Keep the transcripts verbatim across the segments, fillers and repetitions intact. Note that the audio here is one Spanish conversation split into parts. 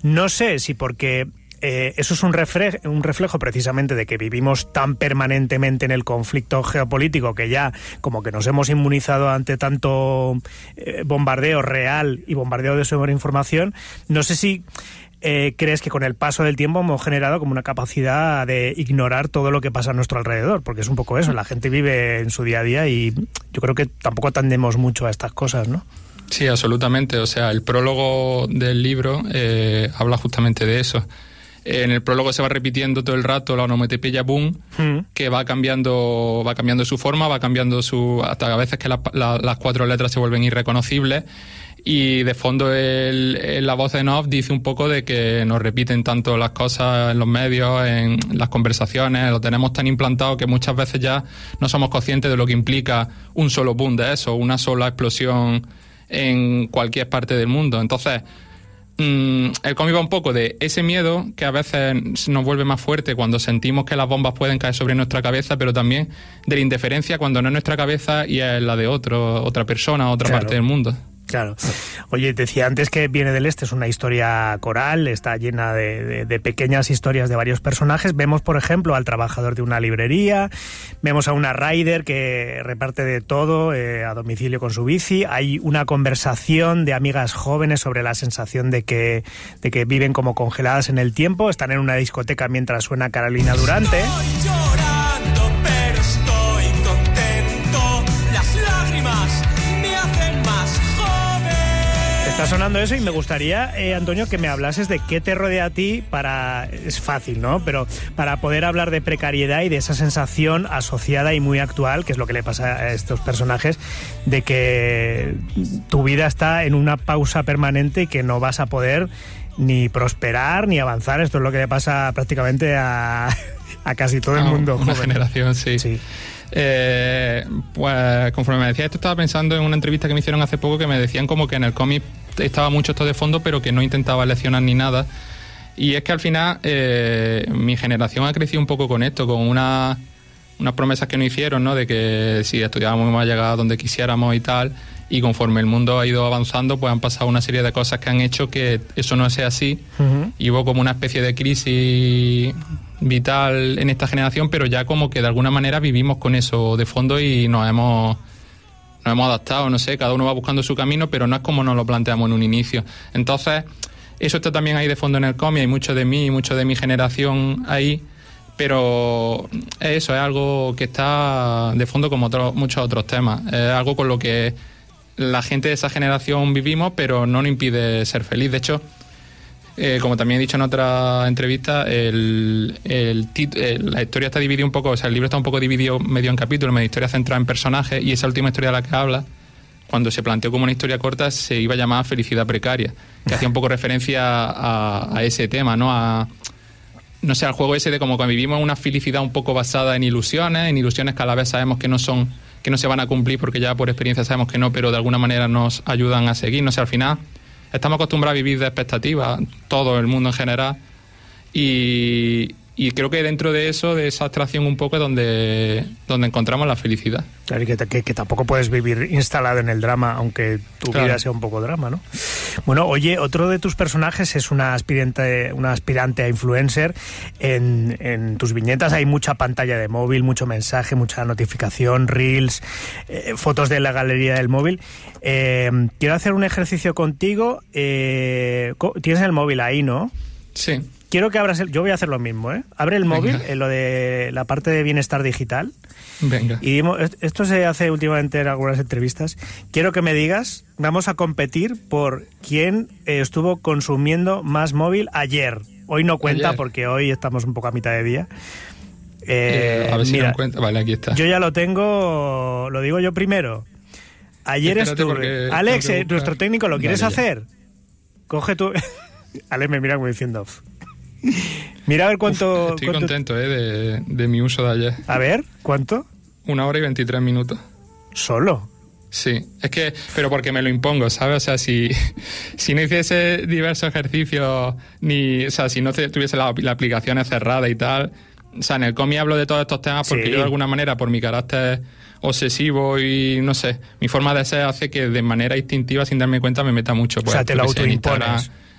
No sé si porque eh, eso es un, refre- un reflejo precisamente de que vivimos tan permanentemente en el conflicto geopolítico que ya como que nos hemos inmunizado ante tanto eh, bombardeo real y bombardeo de sobreinformación. No sé si eh, crees que con el paso del tiempo hemos generado como una capacidad de ignorar todo lo que pasa a nuestro alrededor, porque es un poco eso, la gente vive en su día a día y yo creo que tampoco atendemos mucho a estas cosas, ¿no? Sí, absolutamente. O sea, el prólogo del libro eh, habla justamente de eso. En el prólogo se va repitiendo todo el rato la onomatopeya boom, mm. que va cambiando va cambiando su forma, va cambiando su... hasta a veces que la, la, las cuatro letras se vuelven irreconocibles. Y de fondo el, el, la voz en off dice un poco de que nos repiten tanto las cosas en los medios, en las conversaciones, lo tenemos tan implantado que muchas veces ya no somos conscientes de lo que implica un solo boom de eso, una sola explosión en cualquier parte del mundo. Entonces, mmm, el cómic va un poco de ese miedo que a veces nos vuelve más fuerte cuando sentimos que las bombas pueden caer sobre nuestra cabeza, pero también de la indiferencia cuando no es nuestra cabeza y es la de otro, otra persona, otra claro. parte del mundo. Claro. Oye, decía antes que Viene del Este es una historia coral, está llena de, de, de pequeñas historias de varios personajes. Vemos, por ejemplo, al trabajador de una librería, vemos a una rider que reparte de todo eh, a domicilio con su bici. Hay una conversación de amigas jóvenes sobre la sensación de que, de que viven como congeladas en el tiempo. Están en una discoteca mientras suena Carolina Durante. Estoy llorando, pero estoy contento. Las lágrimas me hacen más. Está sonando eso y me gustaría, eh, Antonio, que me hablases de qué te rodea a ti para... Es fácil, ¿no? Pero para poder hablar de precariedad y de esa sensación asociada y muy actual, que es lo que le pasa a estos personajes, de que tu vida está en una pausa permanente y que no vas a poder ni prosperar ni avanzar. Esto es lo que le pasa prácticamente a, a casi todo el mundo. Una joven. generación, sí. Sí. Eh, pues conforme me decía esto, estaba pensando en una entrevista que me hicieron hace poco que me decían como que en el cómic estaba mucho esto de fondo, pero que no intentaba leccionar ni nada. Y es que al final eh, mi generación ha crecido un poco con esto, con una, unas promesas que nos hicieron, ¿no? De que si estudiábamos íbamos a llegar a donde quisiéramos y tal. Y conforme el mundo ha ido avanzando, pues han pasado una serie de cosas que han hecho que eso no sea así. Uh-huh. Y hubo como una especie de crisis vital en esta generación, pero ya como que de alguna manera vivimos con eso de fondo y nos hemos nos hemos adaptado, no sé, cada uno va buscando su camino, pero no es como nos lo planteamos en un inicio. Entonces, eso está también ahí de fondo en el cómic, hay mucho de mí y mucho de mi generación ahí, pero eso es algo que está de fondo como otro, muchos otros temas. Es algo con lo que la gente de esa generación vivimos, pero no nos impide ser feliz. De hecho, Eh, como también he dicho en otra entrevista, el, el tit- el, la historia está dividida un poco, o sea, el libro está un poco dividido medio en capítulos, medio historia centrada en personajes, y esa última historia de la que habla, cuando se planteó como una historia corta, se iba a llamar Felicidad Precaria, que hacía un poco referencia a, a ese tema, ¿no? A, no sé, al juego ese de como que vivimos una felicidad un poco basada en ilusiones, en ilusiones que a la vez sabemos que no son, que no se van a cumplir porque ya por experiencia sabemos que no, pero de alguna manera nos ayudan a seguir, no sé, al final estamos acostumbrados a vivir de expectativas, todo el mundo en general, y, y creo que dentro de eso, de esa abstracción un poco, es donde, donde encontramos la felicidad. Claro, y que, que, que tampoco puedes vivir instalado en el drama, aunque tu claro. vida sea un poco drama, ¿no? Bueno, oye, otro de tus personajes es una aspirante, una aspirante a influencer. En, en tus viñetas hay mucha pantalla de móvil, mucho mensaje, mucha notificación, reels, eh, fotos de la galería del móvil. Eh, quiero hacer un ejercicio contigo. Eh, tienes el móvil ahí, ¿no? Sí. Quiero que abras el... Yo voy a hacer lo mismo, ¿eh? Abre el móvil, en lo de la parte de bienestar digital. Venga. Y esto se hace últimamente en algunas entrevistas. Quiero que me digas, vamos a competir por quién estuvo consumiendo más móvil ayer. Hoy no cuenta ayer, porque hoy estamos un poco a mitad de día. Eh, eh, a ver si mira, lo encuentro. Vale, aquí está. Yo ya lo tengo, lo digo yo primero. Ayer Espérate estuve... Alex, eh, nuestro técnico, ¿lo quieres vale, hacer? Coge tu... Alex me mira como diciendo... Mira a ver cuánto... Uf, estoy cuánto... contento eh, de, de mi uso de ayer. A ver, ¿cuánto? Una hora y veintitrés minutos. ¿Solo? Sí, es que... Pero porque me lo impongo, ¿sabes? O sea, si, si no hiciese diversos ejercicios, ni... O sea, si no tuviese la, la aplicación cerrada y tal... O sea, en el cómic hablo de todos estos temas porque sí. Yo de alguna manera, por mi carácter obsesivo y, no sé, mi forma de ser hace que de manera instintiva, sin darme cuenta, me meta mucho. Pues, o sea, te lo autoimpones.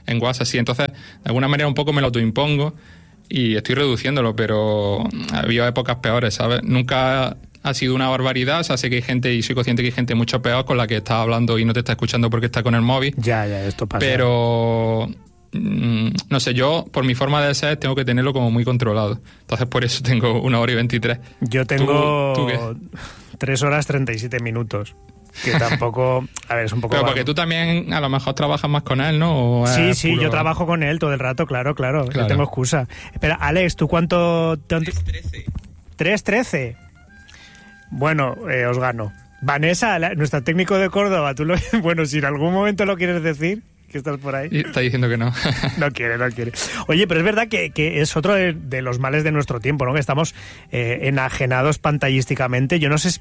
en WhatsApp, sí. Entonces, de alguna manera un poco me lo autoimpongo y estoy reduciéndolo, pero ha habido épocas peores, ¿sabes? Nunca ha sido una barbaridad, o sea, sé que hay gente, y soy consciente que hay gente mucho peor con la que estás hablando y no te está escuchando porque está con el móvil. Ya, ya, esto pasa. Pero, mmm, no sé, yo, por mi forma de ser, tengo que tenerlo como muy controlado. Entonces, por eso tengo una hora y veintitrés. Yo tengo ¿Tú, tú qué? tres horas treinta y siete minutos. Que tampoco, a ver, es un poco... Pero vago. porque tú también a lo mejor trabajas más con él, ¿no? ¿O Sí, es sí, puro... yo trabajo con él todo el rato, claro, claro, Claro. yo tengo excusa. Espera, Alex, ¿tú cuánto...? tres trece. tres trece. Bueno, eh, os gano. Vanessa, la, nuestra técnico de Córdoba, tú lo... Bueno, si en algún momento lo quieres decir, que estás por ahí. Y está diciendo que no. No quiere, no quiere. Oye, pero es verdad que, que es otro de, de los males de nuestro tiempo, ¿no? Que estamos eh, enajenados pantallísticamente. Yo no sé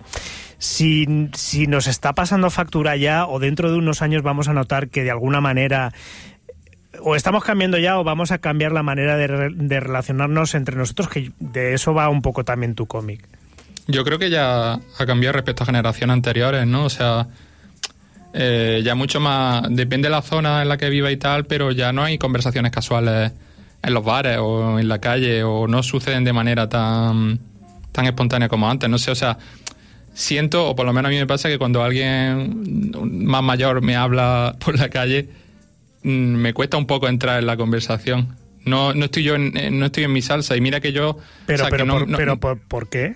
si, si nos está pasando factura ya o dentro de unos años vamos a notar que de alguna manera... O estamos cambiando ya o vamos a cambiar la manera de, re, de relacionarnos entre nosotros, que de eso va un poco también tu cómic. Yo creo que ya ha cambiado respecto a generaciones anteriores, ¿no? O sea, eh, ya mucho más... Depende de la zona en la que viva y tal, pero ya no hay conversaciones casuales en los bares o en la calle, o no suceden de manera tan, tan espontánea como antes. No sé, o sea, siento, o por lo menos a mí me pasa, que cuando alguien más mayor me habla por la calle, me cuesta un poco entrar en la conversación. No, no estoy yo en, no estoy en mi salsa, y mira que yo... Pero, o sea, pero, que no, por, no, pero por, ¿por qué?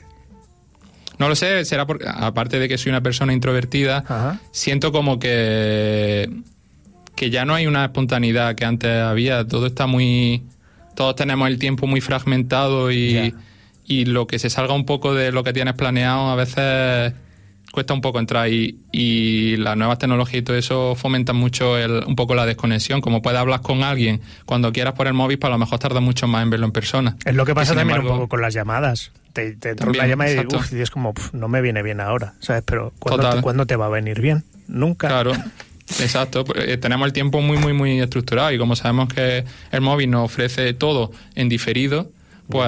No lo sé, será porque, aparte de que soy una persona introvertida, Ajá. siento como que, que ya no hay una espontaneidad que antes había. Todo está muy... Todos tenemos el tiempo muy fragmentado y, yeah. y lo que se salga un poco de lo que tienes planeado a veces cuesta un poco entrar, y, y las nuevas tecnologías y todo eso fomentan mucho el, un poco la desconexión. Como puedes hablar con alguien cuando quieras por el móvil, pues a lo mejor tarda mucho más en verlo en persona. Es lo que pasa también embargo, un poco con las llamadas. Te, te entra una llamada y, uf, y es como, pff, no me viene bien ahora, ¿sabes? Pero ¿cuándo te, ¿cuándo te va a venir bien? Nunca. Claro, exacto. Eh, tenemos el tiempo muy, muy, muy estructurado, y como sabemos que el móvil nos ofrece todo en diferido, pues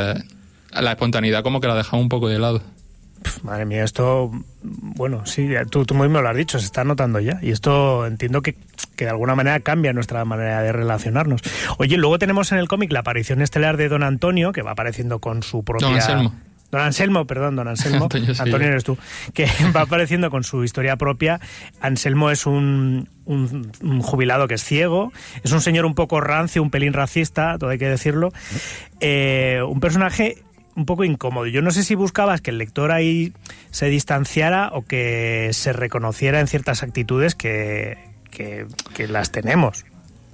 la espontaneidad como que la dejamos un poco de lado. Madre mía, esto, bueno, sí, tú, tú mismo lo has dicho, se está notando ya, y esto entiendo que, que de alguna manera cambia nuestra manera de relacionarnos. Oye, luego tenemos en el cómic la aparición estelar de Don Antonio, que va apareciendo con su propia... Don Anselmo. Don Anselmo, perdón, Don Anselmo. Antonio, sí. Antonio eres tú. Que va apareciendo con su historia propia. Anselmo es un, un, un jubilado que es ciego, es un señor un poco rancio, un pelín racista, todo hay que decirlo. Eh, un personaje... un poco incómodo. Yo no sé si buscabas que el lector ahí se distanciara o que se reconociera en ciertas actitudes que, que, que las tenemos.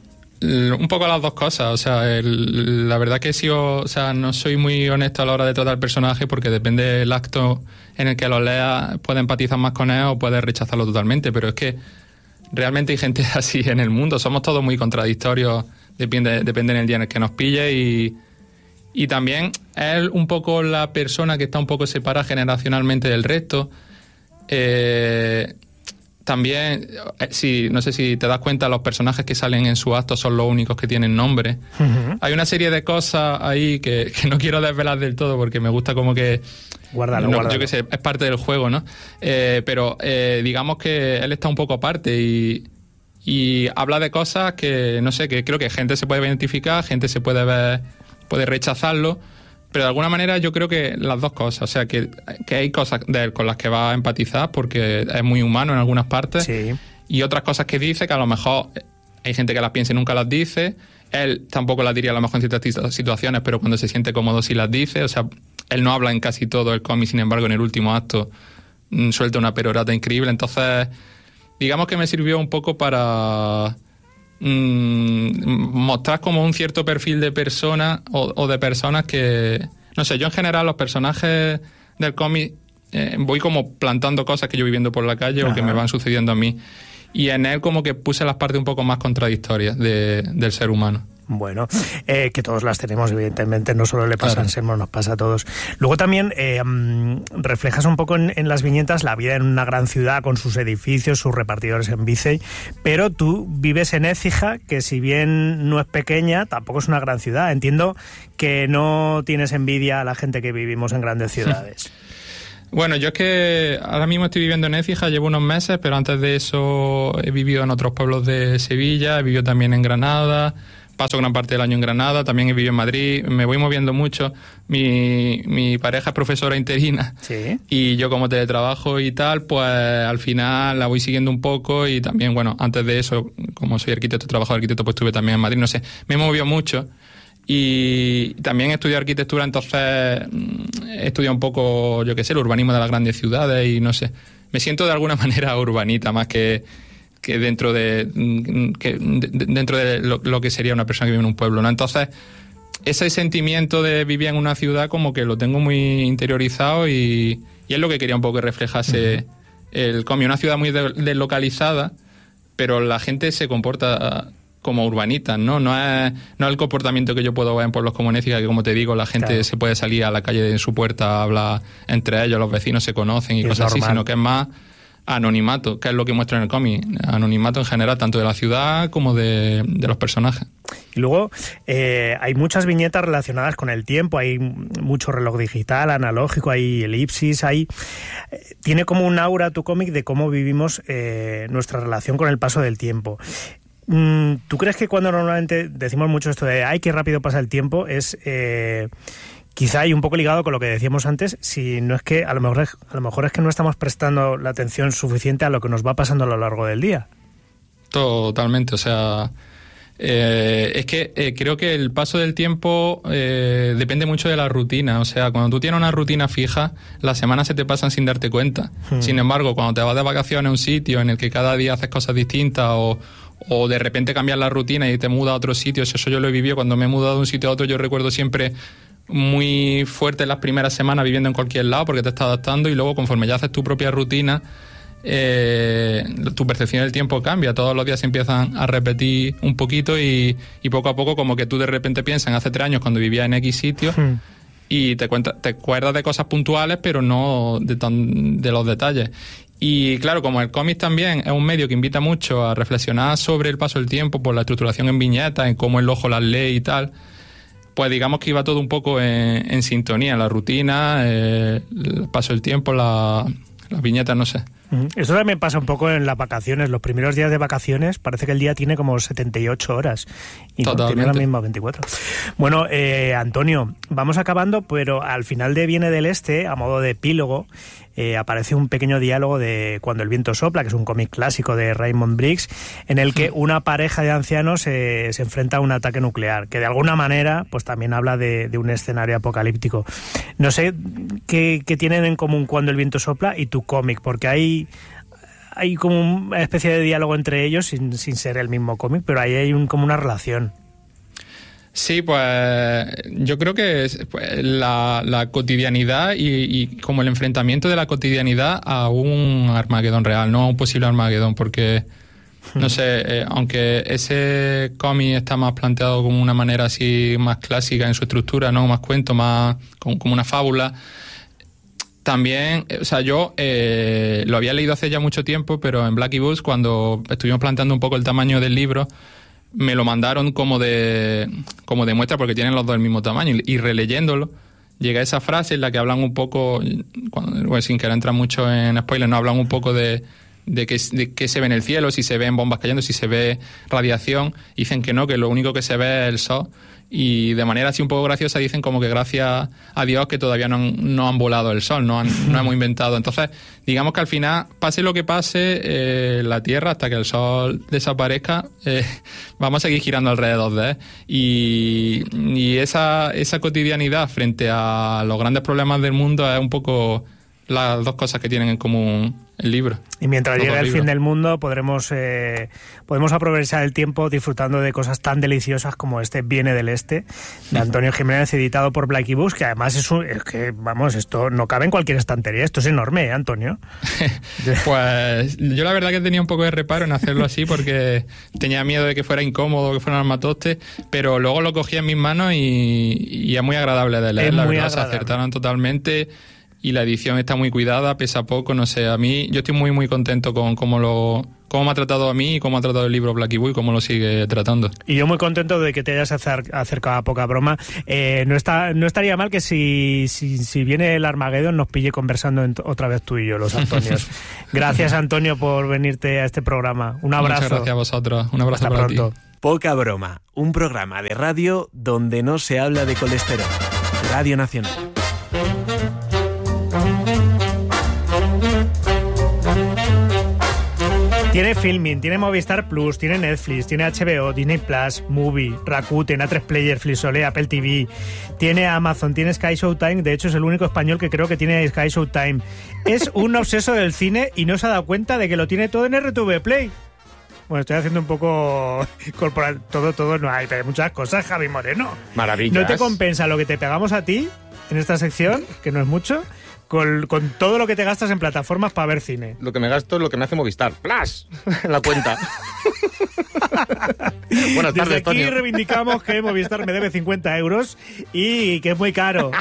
Un poco las dos cosas. O sea, el, la verdad que sí, o, o sea, no soy muy honesto a la hora de tratar el personaje, porque depende del acto en el que lo leas, puedes empatizar más con él o puedes rechazarlo totalmente. Pero es que realmente hay gente así en el mundo. Somos todos muy contradictorios, depende, depende del día en el que nos pille, y Y también es un poco la persona que está un poco separada generacionalmente del resto. Eh, también, sí, no sé si te das cuenta, los personajes que salen en su acto son los únicos que tienen nombre. Uh-huh. Hay una serie de cosas ahí que, que no quiero desvelar del todo, porque me gusta como que... Guárdalo, no, guárdalo. Yo qué sé, es parte del juego, ¿no? Eh, pero eh, digamos que él está un poco aparte, y... Y habla de cosas que, no sé, que creo que gente se puede identificar, gente se puede ver... puede rechazarlo, pero de alguna manera yo creo que las dos cosas, o sea, que, que hay cosas de él con las que va a empatizar porque es muy humano en algunas partes, sí. Y otras cosas que dice que a lo mejor hay gente que las piensa y nunca las dice, él tampoco las diría a lo mejor en ciertas situaciones, pero cuando se siente cómodo sí las dice. O sea, él no habla en casi todo el cómic, sin embargo en el último acto mmm, suelta una perorata increíble. Entonces, digamos que me sirvió un poco para... mostrar como un cierto perfil de persona o, o de personas que, no sé, yo en general los personajes del cómic eh, voy como plantando cosas que yo voy viendo por la calle. Ajá. O que me van sucediendo a mí, y en él como que puse las partes un poco más contradictorias de, del ser humano. Bueno, eh, que todos las tenemos, evidentemente, no solo le pasa claro. a Anselmo, nos pasa a todos. Luego también eh, reflejas un poco en, en las viñetas la vida en una gran ciudad con sus edificios, sus repartidores en bici, pero tú vives en Écija, que si bien no es pequeña, tampoco es una gran ciudad. Entiendo que no tienes envidia a la gente que vivimos en grandes ciudades. Bueno, yo es que ahora mismo estoy viviendo en Écija, llevo unos meses, pero antes de eso he vivido en otros pueblos de Sevilla, he vivido también en Granada, paso gran parte del año en Granada, también he vivido en Madrid, me voy moviendo mucho. Mi, mi pareja es profesora interina, ¿sí? Y yo como teletrabajo y tal, pues al final la voy siguiendo un poco y también, bueno, antes de eso, como soy arquitecto, trabajo de arquitecto, pues estuve también en Madrid, no sé, me he movido mucho. Y también he estudiado arquitectura, entonces he estudiado un poco, yo qué sé, el urbanismo de las grandes ciudades y no sé. Me siento de alguna manera urbanita, más que, que dentro de que dentro de lo, lo que sería una persona que vive en un pueblo, ¿no? Entonces, ese sentimiento de vivir en una ciudad como que lo tengo muy interiorizado y, y es lo que quería un poco que reflejase uh-huh. el cómic. Una ciudad muy deslocalizada, pero la gente se comporta como urbanitas, ¿no? No es, no es el comportamiento que yo puedo ver en pueblos como Écija, que como te digo, la gente claro. se puede salir a la calle de su puerta, habla entre ellos, los vecinos se conocen y, y cosas así, sino que es más anonimato, que es lo que muestra en el cómic. Anonimato en general, tanto de la ciudad como de, de los personajes. Y luego eh, hay muchas viñetas relacionadas con el tiempo, hay mucho reloj digital, analógico, hay elipsis, hay eh, tiene como un aura tu cómic de cómo vivimos eh, nuestra relación con el paso del tiempo. ¿Tú crees que cuando normalmente decimos mucho esto de ay, qué rápido pasa el tiempo, es eh, quizá hay un poco ligado con lo que decíamos antes, si no es que a lo mejor es, a lo mejor es que no estamos prestando la atención suficiente a lo que nos va pasando a lo largo del día? Totalmente, o sea, eh, es que eh, creo que el paso del tiempo eh, depende mucho de la rutina, o sea, cuando tú tienes una rutina fija, las semanas se te pasan sin darte cuenta. Hmm. Sin embargo, cuando te vas de vacaciones a un sitio en el que cada día haces cosas distintas o o de repente cambias la rutina y te mudas a otro sitio, eso yo lo he vivido cuando me he mudado de un sitio a otro. Yo recuerdo siempre muy fuerte las primeras semanas viviendo en cualquier lado porque te estás adaptando y luego conforme ya haces tu propia rutina, eh, tu percepción del tiempo cambia, todos los días se empiezan a repetir un poquito y, y poco a poco como que tú de repente piensas en hace tres años cuando vivía en X sitio hmm. y te, cuenta, te acuerdas de cosas puntuales pero no de, tan, de los detalles. Y claro, como el cómic también es un medio que invita mucho a reflexionar sobre el paso del tiempo por la estructuración en viñetas, en cómo el ojo las lee y tal, pues digamos que iba todo un poco en, en sintonía, la rutina, eh, el paso del tiempo, la, las viñetas, no sé. Esto también pasa un poco en las vacaciones. Los primeros días de vacaciones parece que el día tiene como setenta y ocho horas y no tiene las mismas veinticuatro. Bueno, eh, Antonio, vamos acabando, pero al final de Viene del Este, a modo de epílogo, eh, aparece un pequeño diálogo de Cuando el viento sopla, que es un cómic clásico de Raymond Briggs, en el que una pareja de ancianos eh, se enfrenta a un ataque nuclear, que de alguna manera pues también habla de, de un escenario apocalíptico. No sé qué, qué tienen en común Cuando el viento sopla y tu cómic, porque hay hay como una especie de diálogo entre ellos sin, sin ser el mismo cómic, pero ahí hay un, como una relación. Sí, pues yo creo que es, pues, la, la cotidianidad y, y como el enfrentamiento de la cotidianidad a un Armagedón real, no a un posible Armagedón, porque no sé, eh, aunque ese cómic está más planteado como una manera así más clásica en su estructura, no más cuento, más como, como una fábula. También, o sea, yo eh, lo había leído hace ya mucho tiempo, pero en Blackie Books, cuando estuvimos planteando un poco el tamaño del libro, me lo mandaron como de como de muestra porque tienen los dos el mismo tamaño. Y releyéndolo, llega esa frase en la que hablan un poco, cuando, bueno, sin querer entrar mucho en spoilers, no hablan un poco de, de que de qué se ve en el cielo, si se ven bombas cayendo, si se ve radiación. Dicen que no, que lo único que se ve es el sol. Y de manera así un poco graciosa dicen como que gracias a Dios que todavía no han, no han volado el sol, no, han, no hemos inventado. Entonces, digamos que al final, pase lo que pase, eh, la Tierra, hasta que el sol desaparezca, eh, vamos a seguir girando alrededor de él. Y, y esa, esa cotidianidad frente a los grandes problemas del mundo es un poco las dos cosas que tienen en común el libro. Y mientras llegue el fin del mundo podremos eh, podemos aprovechar el tiempo disfrutando de cosas tan deliciosas como este Viene del Este, de Antonio Jiménez, editado por Blackie Books, que además es, un, es que, vamos, esto no cabe en cualquier estantería, esto es enorme, ¿eh, Antonio? Pues yo la verdad que tenía un poco de reparo en hacerlo así porque tenía miedo de que fuera incómodo, que fuera un armatoste, pero luego lo cogí en mis manos y, y es muy agradable de leer, la verdad, se acertaron totalmente. y la edición está muy cuidada, pesa poco, no sé, a mí yo estoy muy muy contento con cómo lo cómo me ha tratado a mí y cómo ha tratado el libro Blackie Boy, cómo lo sigue tratando. Y yo muy contento de que te hayas acer- acercado a Poca Broma. Eh, no está no estaría mal que si, si, si viene el Armageddon nos pille conversando en, otra vez tú y yo, los Antonios. Gracias, Antonio, por venirte a este programa. Un abrazo. Muchas gracias a vosotros. Un abrazo Hasta para pronto. ti. Poca Broma, un programa de radio donde no se habla de colesterol. Radio Nacional. Tiene Filmin, tiene Movistar Plus, tiene Netflix, tiene H B O, Disney Plus, Movie, Rakuten, A tres Player, Flixolé, Apple T V, tiene Amazon, tiene Sky Showtime. De hecho, es el único español que creo que tiene Sky Showtime. Es un obseso del cine y no se ha dado cuenta de que lo tiene todo en R T V Play. Bueno, estoy haciendo un poco corporal. Todo, todo no hay, pero hay muchas cosas, Javi Moreno. Maravillas. ¿No te compensa lo que te pegamos a ti en esta sección, que no es mucho, con, con todo lo que te gastas en plataformas para ver cine? Lo que me gasto es lo que me hace Movistar. ¡Plas! En la cuenta. Buenas Desde tardes, aquí Toño. reivindicamos que Movistar me debe cincuenta euros y que es muy caro.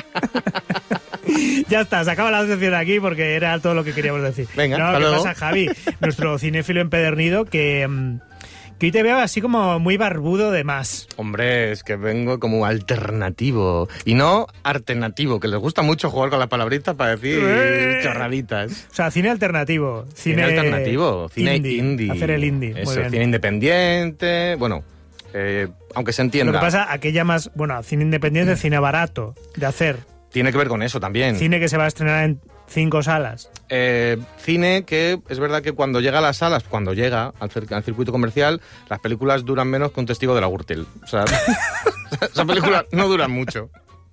Ya está, se acaba la sección aquí porque era todo lo que queríamos decir. Venga, no, hasta ¿qué luego. pasa, Javi? Nuestro cinéfilo empedernido que, mm, que hoy te veo así como muy barbudo de más. Hombre, es que vengo como alternativo. Y no alternativo, que les gusta mucho jugar con las palabritas para decir ¡Eh! chorraditas. O sea, cine alternativo. Cine, Cine alternativo, cine indie. indie. Hacer el indie. Muy Eso, bien. cine independiente. Bueno, eh, aunque se entienda. Lo que pasa, aquella más, bueno, cine independiente, cine barato de hacer. Tiene que ver con eso también. Cine que se va a estrenar en cinco salas. Eh, cine que es verdad que cuando llega a las salas, cuando llega al, cir- al circuito comercial, las películas duran menos que un testigo de la Gürtel. O sea, esas películas no duran mucho.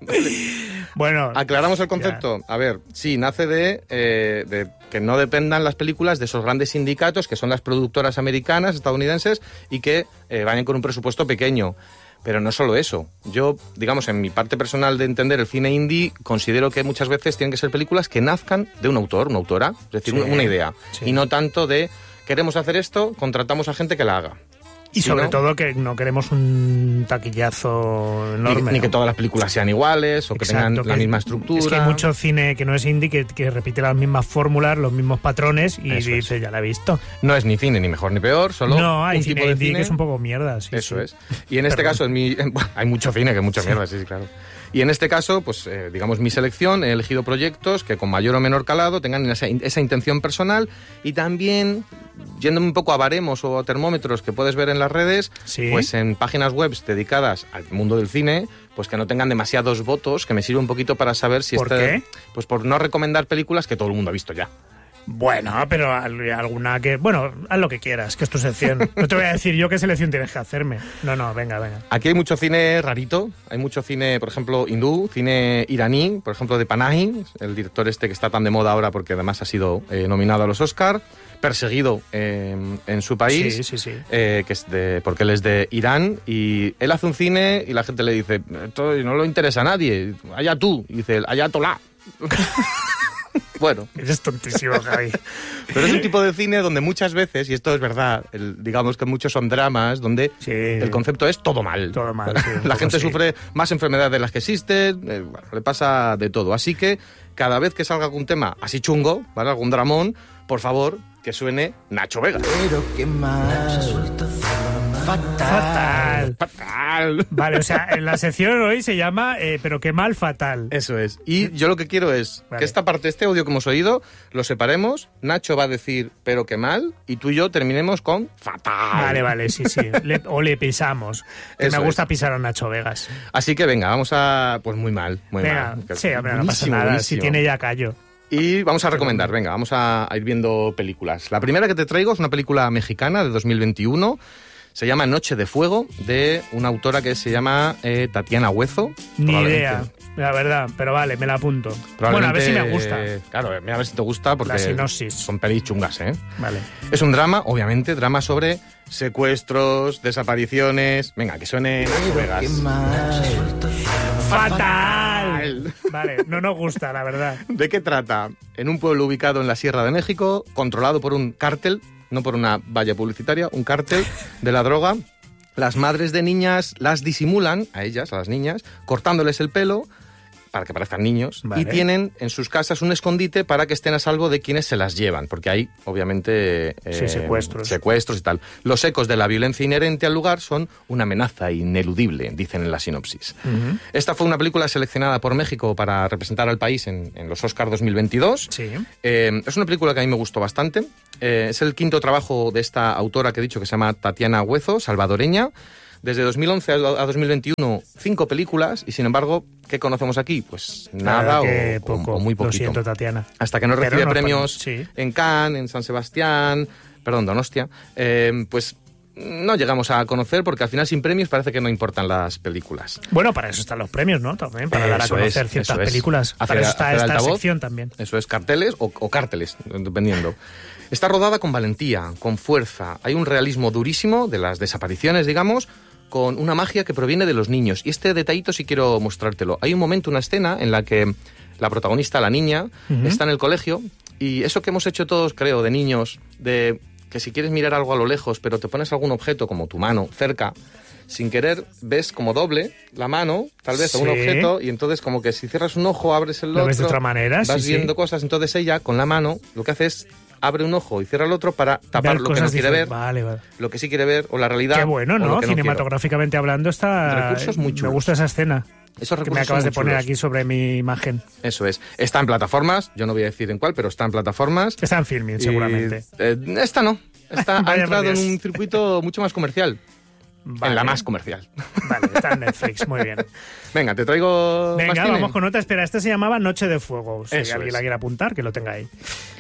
Bueno, ¿Aclaramos el concepto? A ver, sí, nace de, eh, de que no dependan las películas de esos grandes sindicatos que son las productoras americanas, estadounidenses, y que eh, vayan con un presupuesto pequeño. Pero no solo eso. Yo, digamos, en mi parte personal de entender el cine indie, considero que muchas veces tienen que ser películas que nazcan de un autor, una autora, es decir, Sí, una idea. sí. Y no tanto de, queremos hacer esto, contratamos a gente que la haga. y Si sobre no, todo que no queremos un taquillazo Ni, enorme. ni que ¿no? todas las películas sean iguales o que Exacto, tengan la que- misma estructura. Es que hay mucho cine que no es indie que, que repite las mismas fórmulas, los mismos patrones y Eso es. dice, ya la he visto. No es ni cine ni mejor ni peor, solo No, hay un cine tipo de indie cine. que es un poco mierda. Sí, Eso sí. es. Y en este Perdón. caso, en mi, en- bueno, hay mucho cine que mucha mierda, sí, sí, claro. Y en este caso, pues eh, digamos, mi selección, he elegido proyectos que con mayor o menor calado tengan esa, esa intención personal y también, yéndome un poco a baremos o a termómetros que puedes ver en las redes, Sí. pues en páginas web dedicadas al mundo del cine, pues que no tengan demasiados votos, que me sirve un poquito para saber si ¿Por este- qué? Pues por no recomendar películas que todo el mundo ha visto ya. Bueno, pero al- alguna que... Bueno, haz lo que quieras, que es tu sección. No te voy a decir yo qué selección tienes que hacerme. No, no, venga, venga. Aquí hay mucho cine rarito, hay mucho cine, por ejemplo, hindú, cine iraní, por ejemplo, de Panahi, el director este que está tan de moda ahora porque además ha sido eh, nominado a los Oscar, perseguido eh, en su país, Sí, sí, sí. eh, que es de, porque él es de Irán, y él hace un cine y la gente le dice, esto no le interesa a nadie, allá tú, y dice, allá tolá. Bueno, Eres tontísimo, Javi. pero es un tipo de cine donde muchas veces, y esto es verdad, el- digamos que muchos son dramas, donde Sí. el concepto es todo mal. Todo mal, sí, un La poco gente sí. sufre más enfermedades de las que existen, eh, bueno, le pasa de todo. Así que cada vez que salga algún tema así chungo, ¿vale? Algún dramón, por favor, que suene Nacho Vega. Pero qué mal. Fatal. Fatal. Vale, o sea, en la sección hoy se llama eh, Pero qué mal fatal. Eso es. Y yo lo que quiero es Vale. que esta parte, este audio que hemos oído, lo separemos. Nacho va a decir, pero qué mal, y tú y yo terminemos con fatal. Vale, vale, sí, sí. Le- o le pisamos. Que Eso me gusta es. pisar a Nacho Vegas. Así que venga, vamos a... Pues muy mal, muy Venga, mal. sí, hombre, no pasa Buenísimo, nada. buenísimo. Si tiene ya callo. Y vamos a recomendar, venga, vamos a, a ir viendo películas. La primera que te traigo es una película mexicana de dos mil veintiuno. Se llama Noche de Fuego, de una autora que se llama eh, Tatiana Huezo. Ni Probablemente- idea, la verdad. Pero vale, me la apunto. Bueno, a probablemente, ver si me gusta. eh, Claro, mira, a ver si te gusta, porque La sinopsis. son pelis chungas, ¿eh? Vale. Es un drama, obviamente, drama sobre secuestros, desapariciones... Venga, que suene Nacho Vegas. Qué mal. ¡Fatal! Vale, no nos gusta, la verdad. ¿De qué trata? En un pueblo ubicado en la Sierra de México, controlado por un cártel, no por una valla publicitaria, un cártel de la droga, las madres de niñas las disimulan, a ellas, a las niñas, cortándoles el pelo, para que parezcan niños, Vale. y tienen en sus casas un escondite para que estén a salvo de quienes se las llevan, porque hay, obviamente, eh, Sí, secuestros. secuestros y tal. Los ecos de la violencia inherente al lugar son una amenaza ineludible, dicen en la sinopsis. Ujú. Esta fue una película seleccionada por México para representar al país en, en los Oscars dos mil veintidós. Sí. Eh, es una película que a mí me gustó bastante. Eh, es el quinto trabajo de esta autora que he dicho, que se llama Tatiana Huezo, salvadoreña. Desde dos mil once a dos mil veintiuno, cinco películas, y sin embargo, ¿qué conocemos aquí? Pues nada que o, poco. o muy Lo poquito. siento, Tatiana. Hasta que no Pero recibe nos premios ponemos- sí. en Cannes, en San Sebastián, perdón, Donostia, eh, pues no llegamos a conocer, porque al final sin premios parece que no importan las películas. Bueno, para eso están los premios, ¿no? También, para dar a Eso conocer es, ciertas eso es. películas. Hacer- para eso está hacer esta altavoz. sección también. Eso es, carteles o, o cárteles, dependiendo. Está rodada con valentía, con fuerza. Hay un realismo durísimo de las desapariciones, digamos, con una magia que proviene de los niños. Y este detallito sí quiero mostrártelo. Hay un momento, una escena en la que la protagonista, la niña, Ujú. está en el colegio, y eso que hemos hecho todos, creo, de niños, de que si quieres mirar algo a lo lejos, pero te pones algún objeto como tu mano cerca, sin querer ves como doble la mano, tal vez, a un Sí. objeto, y entonces como que si cierras un ojo, abres el Lo otro, ves de otra manera, vas sí, viendo sí. cosas. Entonces ella, con la mano, lo que hace es abre un ojo y cierra el otro para tapar Ver lo que no cosas quiere ver, diferentes. Vale, vale. lo que sí quiere ver, o la realidad. Qué bueno, o lo ¿no? que no Cinematográficamente hablando está... Recursos muy Me chulos. gusta esa escena quiero. Esos que recursos me acabas son de muy poner chulos. aquí sobre mi imagen. Eso es. Está en plataformas, yo no voy a decir en cuál, pero está en plataformas. Está en Filmin, Y, seguramente. eh, esta no. Esta ha Vaya entrado por en Dios. un circuito mucho más comercial. Vale. En la más comercial. Vale, está en Netflix, muy bien. Venga, te traigo más Venga, cine. vamos con otra. Espera, esta se llamaba Noche de Fuego. Si Eso alguien es. la quiere apuntar, que lo tenga ahí.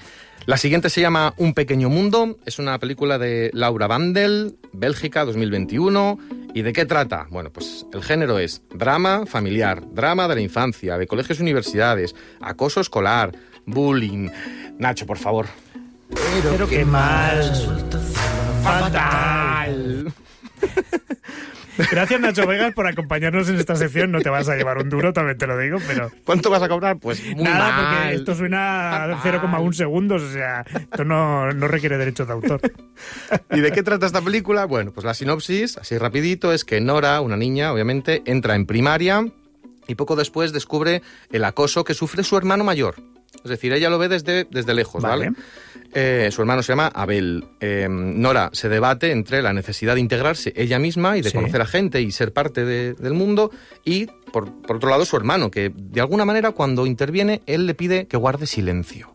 La siguiente se llama Un pequeño mundo. Es una película de Laura Vandel, Bélgica, dos mil veintiuno. ¿Y de qué trata? Bueno, pues el género es drama familiar, drama de la infancia, de colegios y universidades, acoso escolar, bullying. Nacho, por favor. Pero qué mal. ¡Fatal! Gracias, Nacho Vegas, por acompañarnos en esta sección. No te vas a llevar un duro, también te lo digo, pero... ¿Cuánto vas a cobrar? Pues muy Nada, mal. porque esto suena a Fatal. cero coma uno segundos, o sea, esto no, no requiere derechos de autor. ¿Y de qué trata esta película? Bueno, pues la sinopsis, así rapidito, es que Nora, una niña, obviamente, entra en primaria y poco después descubre el acoso que sufre su hermano mayor. Es decir, ella lo ve desde, desde lejos, ¿vale? Vale. Eh, su hermano se llama Abel. Eh, Nora se debate entre la necesidad de integrarse ella misma y de Sí. conocer a gente y ser parte de- del mundo, y, por, por otro lado, su hermano, que de alguna manera cuando interviene, él le pide que guarde silencio.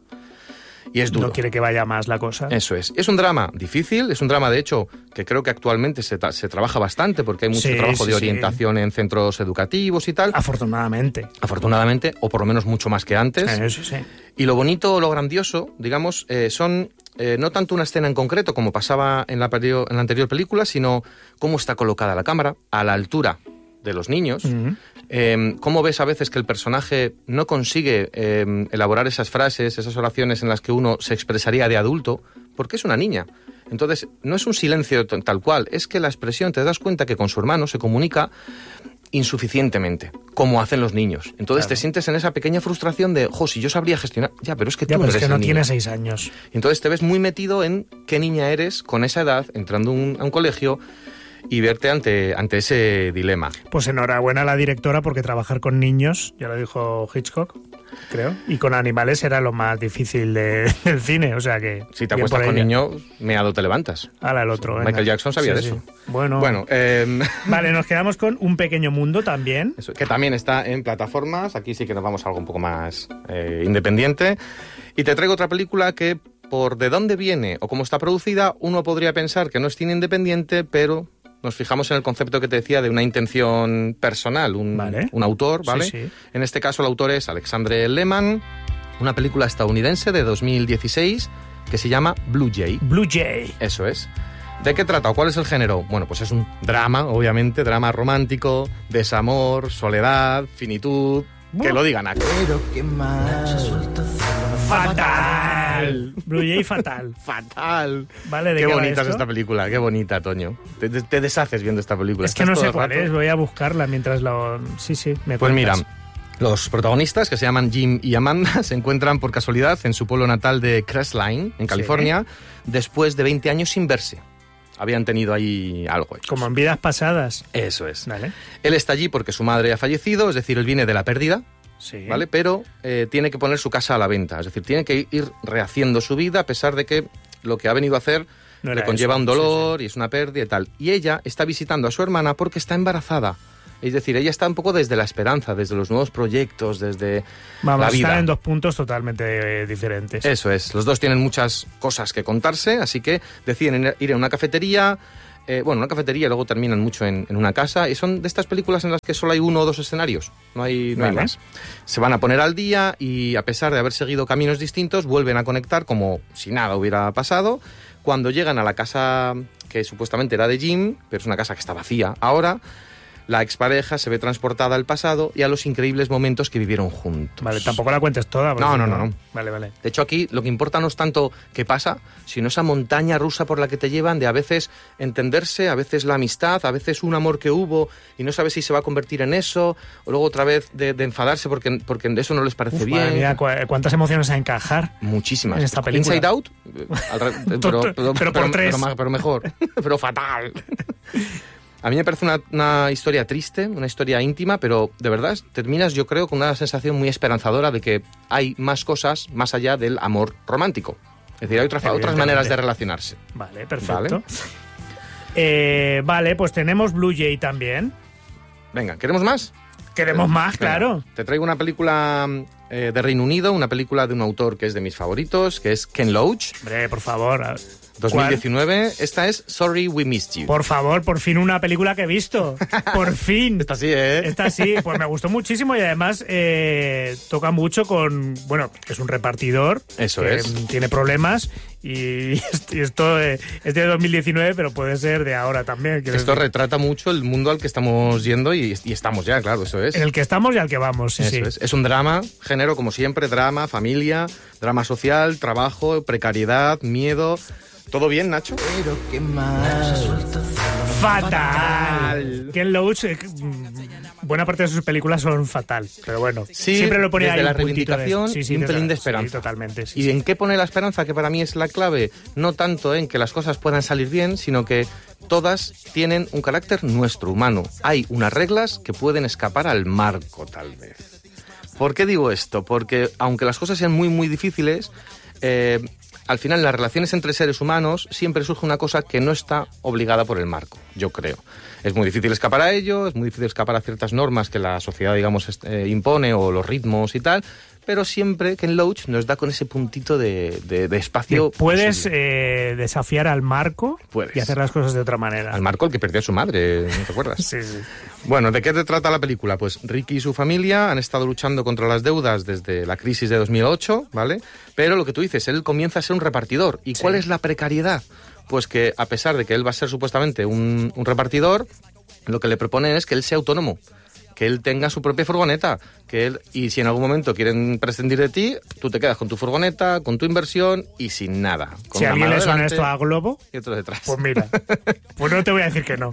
Y es duro. No quiere que vaya más la cosa. Eso es. Es un drama difícil, es un drama, de hecho, que creo que actualmente se, tra- se trabaja bastante, porque hay mucho Sí, trabajo sí, de sí. orientación en centros educativos y tal, Afortunadamente. afortunadamente, o por lo menos mucho más que antes. Eso sí. Y lo bonito, lo grandioso, digamos, eh, son eh, no tanto una escena en concreto, como pasaba en la, perio- en la anterior película, sino cómo está colocada la cámara, a la altura de los niños. Ujú. Eh, cómo ves a veces que el personaje no consigue eh, elaborar esas frases, esas oraciones en las que uno se expresaría de adulto, porque es una niña. Entonces, no es un silencio t- tal cual, es que la expresión, te das cuenta que con su hermano se comunica insuficientemente, como hacen los niños. Entonces Claro. te sientes en esa pequeña frustración de, jo, si yo sabría gestionar... Ya, pero es que tú Ya, no pero es eres que no el niño. tiene seis años. Y entonces te ves muy metido en qué niña eres con esa edad, entrando un- a un colegio, y verte ante, ante ese dilema. Pues enhorabuena a la directora, porque trabajar con niños, ya lo dijo Hitchcock, creo, y con animales era lo más difícil de- del cine, o sea que... Si te bien acuestas por con ella. niños, meado te levantas. Ala, el otro. Michael venga. Jackson sabía Sí, de sí. eso. Bueno, Bueno, eh, vale, nos quedamos con Un pequeño mundo también. eso, que también está en plataformas. Aquí sí que nos vamos a algo un poco más eh, independiente. Y te traigo otra película que, por de dónde viene o cómo está producida, uno podría pensar que no es cine independiente, pero nos fijamos en el concepto que te decía de una intención personal, un, Vale. un autor, ¿vale? Sí, sí. En este caso el autor es Alexandre Lehmann, una película estadounidense de dos mil dieciséis que se llama Blue Jay. Blue Jay. Eso es. ¿De qué trata o cuál es el género? Bueno, pues es un drama, obviamente, drama romántico, desamor, soledad, finitud... Que lo digan aquí. Pero qué mal. Fatal. Blue Jay fatal. Fatal. Vale, ¿de Qué qué va bonita es esto? esta película, qué bonita, Toño. Te, te- te deshaces viendo esta película. Es que Estás no todo sé el cuál rato- es, voy a buscarla mientras lo... Sí, sí, me Pues mira, cuentas. los protagonistas, que se llaman Jim y Amanda, se encuentran por casualidad en su pueblo natal de Crestline, en California, después de veinte años sin verse. Habían tenido ahí algo. ellos. Como en vidas pasadas. Eso es. Vale. Él está allí porque su madre ha fallecido, es decir, él viene de la pérdida, Sí. ¿vale? Pero eh, tiene que poner su casa a la venta, es decir, tiene que ir rehaciendo su vida a pesar de que lo que ha venido a hacer No le era conlleva eso, un dolor sí, sí. y es una pérdida y tal. Y ella está visitando a su hermana porque está embarazada. Es decir, ella está un poco desde la esperanza, desde los nuevos proyectos, desde Vamos, la vida. están en dos puntos totalmente eh, diferentes. Eso es, los dos tienen muchas cosas que contarse, así que deciden ir a una cafetería, eh, bueno, una cafetería y luego terminan mucho en, en una casa, y son de estas películas en las que solo hay uno o dos escenarios, no hay, no hay Vale. más. Se van a poner al día y a pesar de haber seguido caminos distintos, vuelven a conectar como si nada hubiera pasado. Cuando llegan a la casa que supuestamente era de Jim, pero es una casa que está vacía ahora, la expareja se ve transportada al pasado y a los increíbles momentos que vivieron juntos. Vale, tampoco la cuentes toda. porque No, si no, no, no. Vale, vale. De hecho, aquí lo que importa no es tanto qué pasa, sino esa montaña rusa por la que te llevan de a veces entenderse, a veces la amistad, a veces un amor que hubo y no sabes si se va a convertir en eso, o luego otra vez de, de enfadarse porque, porque de eso no les parece Uf, bien. madre mía, cu- cuántas emociones a encajar. Muchísimas. en esta película. Inside Out, eh, al re- pero, Pero por pero- tres. pero ma- pero mejor, pero fatal. A mí me parece una, una historia triste, una historia íntima, pero de verdad terminas, yo creo, con una sensación muy esperanzadora de que hay más cosas más allá del amor romántico. Es decir, hay otras, otras Evidentemente. maneras de relacionarse. Vale, perfecto. Vale. Eh, vale, pues tenemos Blue Jay también. Venga, ¿queremos más? Queremos más, Venga, claro. Te traigo una película eh, de Reino Unido, una película de un autor que es de mis favoritos, que es Ken Loach, Hombre, por favor. dos mil diecinueve. Esta es Sorry We Missed You. Por favor, por fin una película que he visto. Por fin. Esta sí, ¿eh? Esta sí, pues me gustó muchísimo y además eh, toca mucho con, bueno, es un repartidor. Eso que es. Tiene problemas y esto, y esto eh, es de dos mil diecinueve, pero puede ser de ahora también. quiero Esto decir. retrata mucho el mundo al que estamos yendo y, y estamos ya, claro, eso es. En el que estamos y al que vamos, sí, Eso sí. es. Es un drama, género como siempre, drama, familia, drama social, trabajo, precariedad, miedo. ¿Todo bien, Nacho? Pero qué mal. Fatal. Ken Loach, eh, mm, buena parte de sus películas son fatal, pero bueno, Sí, siempre lo ponía desde ahí la un puntito de- reivindicación sí, sí, y un desde pelín la- de esperanza. Sí, totalmente. Sí, ¿Y sí. en qué pone la esperanza? Que para mí es la clave. No tanto en que las cosas puedan salir bien, sino que todas tienen un carácter nuestro, humano. Hay unas reglas que pueden escapar al marco, tal vez. ¿Por qué digo esto? Porque aunque las cosas sean muy, muy difíciles, eh, al final en las relaciones entre seres humanos siempre surge una cosa que no está obligada por el marco, yo creo. Es muy difícil escapar a ello, es muy difícil escapar a ciertas normas que la sociedad, digamos, est- eh, impone o los ritmos y tal, pero siempre Ken Loach nos da con ese puntito de, de- de espacio. Puedes posible. eh, desafiar al marco Puedes. y hacer las cosas de otra manera. Al Marco, el que perdió a su madre, ¿no te acuerdas? Sí, sí. Bueno, ¿de qué te trata la película? Pues Ricky y su familia han estado luchando contra las deudas desde la crisis de dos mil ocho, ¿vale? Pero lo que tú dices, él comienza a ser un repartidor. ¿Y Sí. cuál es la precariedad? Pues que a pesar de que él va a ser supuestamente un, un repartidor, lo que le proponen es que él sea autónomo, que él tenga su propia furgoneta, que él, y si en algún momento quieren prescindir de ti, tú te quedas con tu furgoneta, con tu inversión y sin nada. Con Si una alguien mano le suena delante esto a Globo, y otro detrás. pues mira, pues no te voy a decir que no.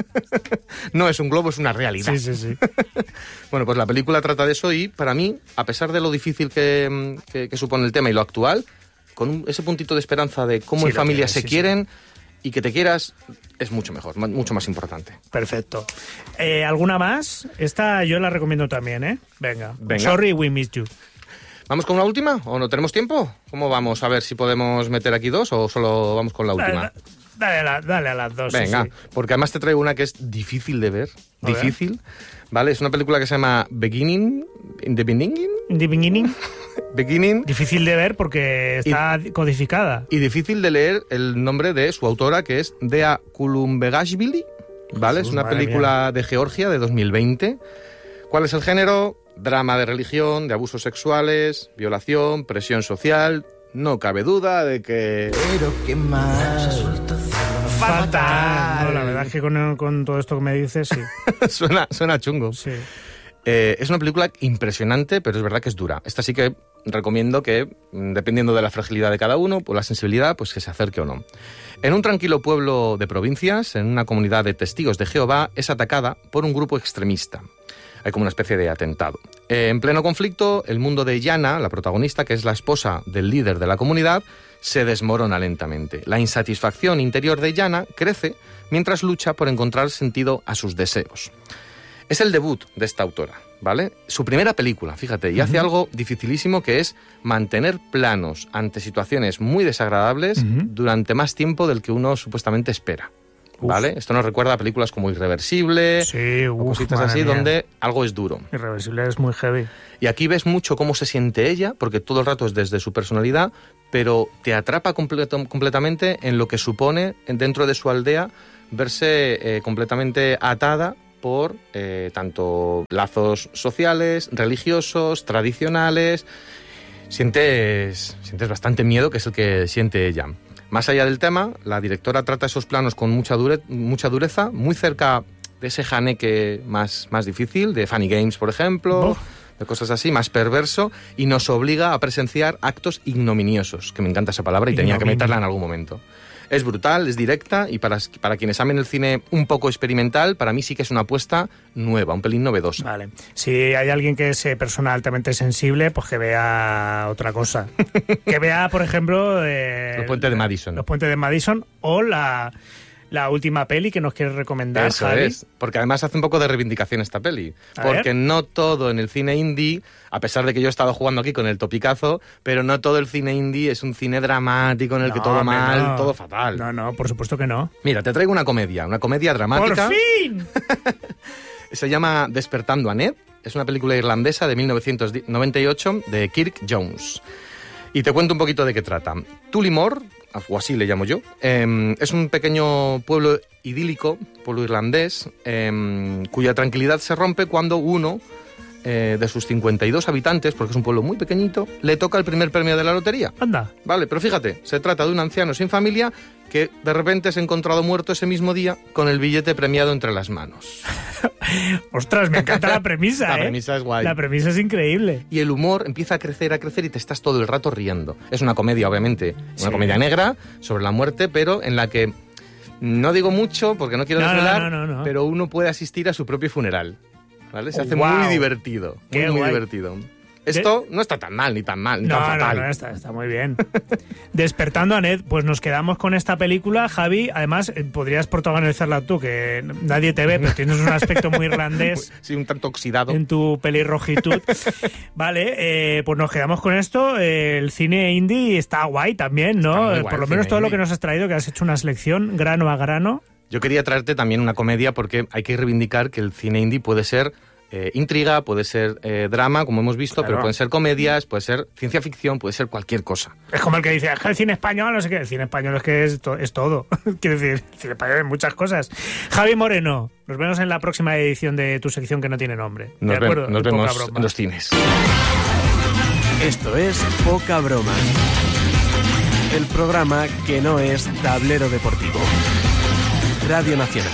No es un globo, es una realidad. Sí, sí, sí. Bueno, pues la película trata de eso y para mí, a pesar de lo difícil que, que- que supone el tema y lo actual, con un- ese puntito de esperanza de cómo Sí, en lo familia tiene, se sí, quieren y que te quieras, es mucho mejor, ma- mucho más importante. Perfecto. Eh, ¿Alguna más? Esta yo la recomiendo también, ¿eh? Venga. Venga. Sorry, we missed you. ¿Vamos con una última o no tenemos tiempo? ¿Cómo vamos? A ver si podemos meter aquí dos o solo vamos con la última. Dale, dale a, la- dale a las dos. sí, Venga, sí. porque además te traigo una que es difícil de ver, A ver. difícil, ¿vale? Es una película que se llama Beginning, in the Beginning, In the beginning, Beginning, difícil de ver porque está codificada. y difícil de leer el nombre de su autora, que es Dea Kulumbegashvili, ¿vale? Jesús, Es una madre película de Georgia de dos mil veinte. ¿Cuál es el género? Drama de religión, de abusos sexuales, violación, presión social. No cabe duda de que... Pero qué mal. Fatal. No, la verdad es que con, con todo esto que me dices, sí. suena, suena chungo. sí. Eh, es una película impresionante, pero es verdad que es dura. Esta sí que recomiendo que, mm, dependiendo de la fragilidad de cada uno, o la sensibilidad, pues que se acerque o no. En un tranquilo pueblo de provincias, en una comunidad de testigos de Jehová, es atacada por un grupo extremista. Hay como una especie de atentado. Eh, en pleno conflicto, el mundo de Yana, la protagonista, que es la esposa del líder de la comunidad, se desmorona lentamente. La insatisfacción interior de Yana crece mientras lucha por encontrar sentido a sus deseos. Es el debut de esta autora, ¿vale? Su primera película, fíjate, y uh-huh. hace algo dificilísimo que es mantener planos ante situaciones muy desagradables uh-huh. durante más tiempo del que uno supuestamente espera. ¿Vale? Uf. Esto nos recuerda a películas como Irreversible, sí, uf, o cositas así, mía. donde algo es duro. Irreversible es muy heavy. Y aquí ves mucho cómo se siente ella, porque todo el rato es desde su personalidad, pero te atrapa completo, completamente en lo que supone dentro de su aldea verse eh, completamente atada por eh, tanto lazos sociales, religiosos, tradicionales. Sientes, sientes bastante miedo, que es el que siente ella. Más allá del tema, la directora trata esos planos con mucha, dure, mucha dureza, muy cerca de ese janeque más, más difícil, de Funny Games, por ejemplo, oh. de cosas así, más perverso, y nos obliga a presenciar actos ignominiosos, que me encanta esa palabra y tenía Ignominio. que meterla en algún momento. Es brutal, es directa, y para, para quienes amen el cine un poco experimental, para mí sí que es una apuesta nueva, un pelín novedosa. Vale. Si hay alguien que es persona altamente sensible, pues que vea otra cosa. Que vea, por ejemplo... Eh, Los Puentes de Madison. Los Puentes de Madison o la... La última peli que nos quieres recomendar, Eso Javi. es, porque además hace un poco de reivindicación esta peli. A porque ver. no todo en el cine indie, a pesar de que yo he estado jugando aquí con el topicazo, pero no todo el cine indie es un cine dramático en el No, que todo hombre, mal, no. todo fatal. No, no, por supuesto que no. Mira, te traigo una comedia, una comedia dramática. ¡Por fin! Se llama Despertando a Ned. Es una película irlandesa de mil novecientos noventa y ocho de Kirk Jones. Y te cuento un poquito de qué trata. Tullamore, o así le llamo yo, eh, es un pequeño pueblo idílico, pueblo irlandés, eh, cuya tranquilidad se rompe cuando uno eh, de sus cincuenta y dos habitantes, porque es un pueblo muy pequeñito, le toca el primer premio de la lotería. Anda. Vale, pero fíjate, se trata de un anciano sin familia que de repente se ha encontrado muerto ese mismo día con el billete premiado entre las manos. Ostras, me encanta la premisa, La ¿eh? premisa es guay. La premisa es increíble. Y el humor empieza a crecer, a crecer y te estás todo el rato riendo. Es una comedia, obviamente, una Sí. comedia negra sobre la muerte, pero en la que no digo mucho porque no quiero No, no, desvelar, no, no, no. pero uno puede asistir a su propio funeral. ¿Vale? Se Oh, hace wow. muy divertido. Qué muy, muy guay. divertido. Esto no está tan mal, ni tan mal, ni No, tan fatal. no, no, está, está muy bien. Despertando a Ned, pues nos quedamos con esta película, Javi. Además, eh, podrías protagonizarla tú, que nadie te ve, pero tienes un aspecto muy irlandés Sí, un tanto oxidado. en tu pelirrojitud. Vale, eh, pues nos quedamos con esto. Eh, el cine indie está guay también, ¿no? Está muy Eh, guay Por lo el menos cine todo lo indie. que nos has traído, que has hecho una selección grano a grano. Yo quería traerte también una comedia porque hay que reivindicar que el cine indie puede ser eh, intriga, puede ser eh, drama, como hemos visto, Claro. pero pueden ser comedias, puede ser ciencia ficción, puede ser cualquier cosa. Es como el que dice, "Es que el cine español, no sé qué". El cine español es que es, to- es todo. Quiero decir, el cine español es muchas cosas. Javi Moreno, nos vemos en la próxima edición de tu sección que no tiene nombre. Nos, ¿De ve- acuerdo? nos Poca vemos broma. en los cines. Esto es Poca Broma. El programa que no es tablero deportivo. Radio Nacional.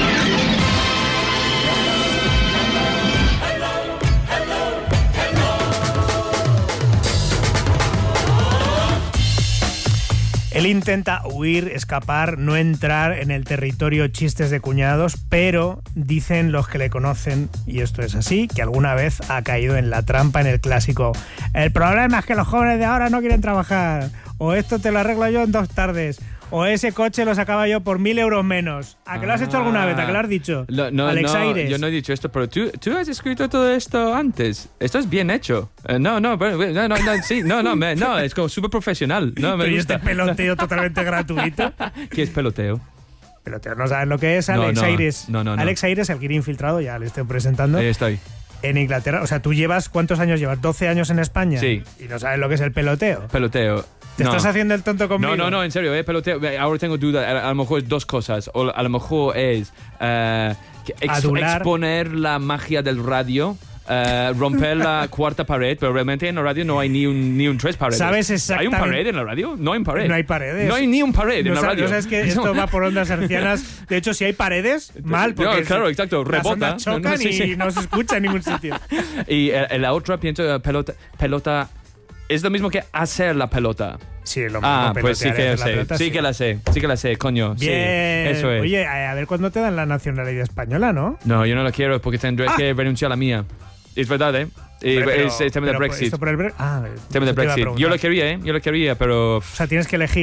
Él intenta huir, escapar, no entrar en el territorio chistes de cuñados, pero dicen los que le conocen, y esto es así, que alguna vez ha caído en la trampa en el clásico. El problema es que los jóvenes de ahora no quieren trabajar, o esto te lo arreglo yo en dos tardes, o ese coche lo sacaba yo por mil euros menos. ¿A que lo has hecho alguna vez? ¿A que lo has dicho? Lo- no, Alex no, Aires. yo no he dicho esto, pero tú, tú has escrito todo esto antes. Esto es bien hecho. Eh, no, no, pero- no, no, no, sí, no, no, me- no, es como súper profesional. No, me Pero ¿y gusta. este peloteo totalmente gratuito? ¿Qué es peloteo? Peloteo, ¿no sabes lo que es No, Alex no, Aires? no, no, no. Alex Aires, el guiri infiltrado, ya le estoy presentando. Ahí estoy. En Inglaterra, o sea, ¿tú llevas cuántos años llevas? ¿doce años en España? Sí. ¿Y no sabes lo que es el peloteo? Peloteo. ¿Te No. estás haciendo el tonto conmigo? No, no, no, en serio, eh, peloteo. eh, Ahora tengo duda. A, a lo mejor es dos cosas. O a lo mejor es eh, que ex- Adular. exponer la magia del radio. eh, romper la cuarta pared, pero realmente en la radio no hay ni un, ni un tres paredes. ¿Sabes ¿Hay exactamente- un pared en la radio? No hay un pared. No hay paredes. No hay ni un pared en No la sabes, radio. no sabes que esto va por ondas hercianas. De hecho, si hay paredes, mal, porque No, claro, exacto, las rebota. ondas chocan No, no, sí, y sí. no se escucha en ningún sitio. Y eh, en la otra pienso eh, pelota, pelota es lo mismo que hacer la pelota. Sí, lo mismo. Ah, pues sí pelotear que es la la sé. pelota, sí, que la sé. Sí que la sé, coño. Bien. Sí, eso es. Oye, a a ver cuándo te dan la nacionalidad española, ¿no? No, yo no la quiero porque tendré que renunciar a la mía. Es verdad, ¿eh? Y Hombre, pero- es el tema del pero Brexit. esto por el Bre- ah, Tema eso te del iba a Brexit. Yo preguntar. lo quería, ¿eh? Yo lo quería, pero... O sea, tienes que elegir.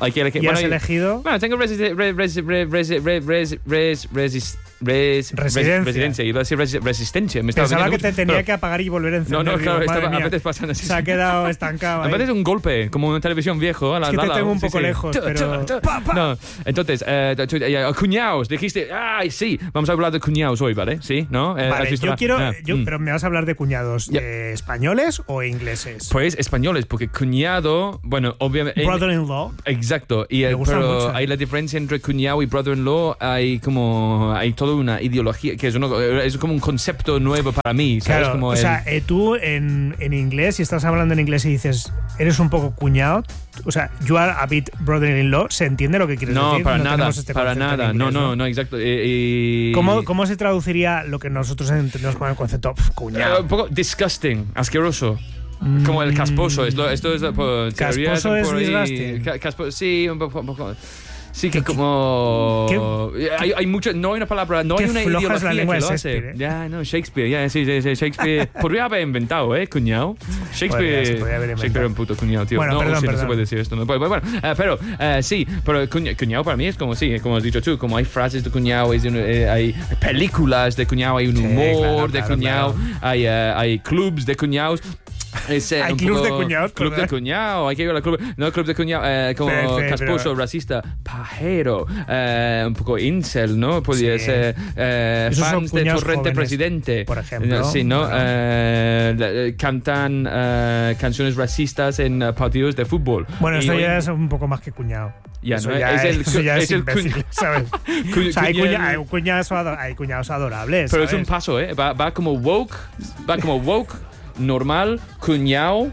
Hay que elegir. ¿Y Bueno, has y- elegido? Bueno, tengo resi- re- resi- re- resi- re- res- res- resis- res- Residencia. res- residencia. Iba a decir resi- resistencia. Me estaba Pensaba que viniendo te mucho, tenía pero- que apagar y volver a No, encender. no, Digo, claro, madre estaba, a mía, veces pasan así. se ha quedado estancado A ahí. veces un golpe, como una televisión viejo. A la, Es que te la- la- tengo un sí, poco sí. lejos, Tu, pero- tu, tu. No, entonces, eh, tu- eh, cuñados, dijiste, ay, sí, vamos a hablar de cuñados hoy, ¿vale? Sí, ¿no? Eh, ¿has Vale, visto yo la- quiero, ah, yo, mm. pero me vas a hablar de cuñados Ya. eh, españoles o ingleses. Pues españoles, porque cuñado, bueno, obviamente... Brother-in-law. Exacto, y Me el, gusta pero mucho. hay la diferencia entre cuñado y brother-in-law, hay como hay toda una ideología que es, uno, es como un concepto nuevo para mí, ¿sabes? Claro, Como o el- sea, eh, tú en, en inglés, si estás hablando en inglés y dices, eres un poco cuñado, o sea, you are a bit brother-in-law, ¿se entiende lo que quieres no, decir? para nada, tenemos este para concepto en nada, no, inglés, no, no, exacto. eh, y- ¿Cómo, ¿Cómo se traduciría lo que nosotros entendemos como el concepto pf, Eh, cuñado? un poco disgusting, asqueroso. Como el casposo. Esto, esto es. Pues, teorías ¿Casposo es por ahí- disgusting? ca- caspo- sí, un poco. Un poco. Sí, que ¿Qué- como. Hay, hay mucho. No hay una palabra. No qué hay una floja es ideología la lengua que de lo hace. Shakespeare, ¿eh? Ya, no, Shakespeare. Ya, sí, sí, sí, Shakespeare. Podría haber inventado, ¿eh? Cuñado. Shakespeare. Podría, se podría haber inventado. Shakespeare era un puto cuñado, tío. Bueno, no, perdón, sí, no perdón. se puede decir esto. No. Bueno, bueno, eh, pero eh, sí, pero cuña- cuñado para mí es como, sí, como has dicho tú, como hay frases de cuñado, hay, eh, hay películas de cuñado, hay un Sí, humor claro, de claro, cuñado, claro. hay, eh, hay clubs de cuñados. Es, eh, Hay un clubs poco- de cuñados, Club de ¿verdad? cuñado, hay que ir al club. No, club de cuñado, eh, como Pero, pero, casposo, pero- racista, pajero, eh, un poco incel, ¿no? Podría Sí. ser eh, Esos son fans de cuñados Torrente jóvenes, Presidente. por ejemplo. Sí, ¿no? Bueno. Eh, eh, cantan eh, canciones racistas en eh, partidos de fútbol. Bueno, Y esto hoy- ya es un poco más que cuñado. Ya, eso, ¿no? ya Es es, el eso cu- ya es, es el imbécil, cuñ- ¿sabes? Cu- O sea, hay, cuñado- cuña- hay cuñados, ado- hay cuñados adorables. Pero es ¿sabes? un paso, ¿eh? Va, va como woke, va como woke, normal, cuñado.